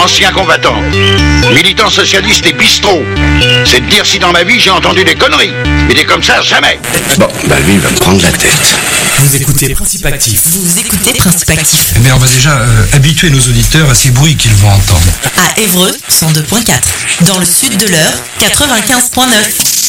ancien combattant, militant socialiste et bistrot. C'est de dire si dans ma vie j'ai entendu des conneries. Mais des comme ça, jamais. Bon, bah lui, il va me prendre la tête. Vous écoutez Principe Actif. Vous écoutez Principe Actif. Mais on va déjà habituer nos auditeurs à ces bruits qu'ils vont entendre. À Évreux, 102.4. Dans le sud de l'Eure, 95.9.